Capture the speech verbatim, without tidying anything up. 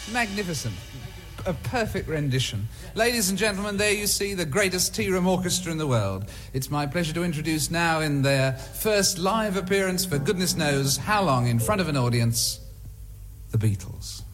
Magnificent. A perfect rendition. Ladies and gentlemen, there you see the greatest tea room orchestra in the world. It's my pleasure to introduce now in their first live appearance for goodness knows how long in front of an audience, the Beatles.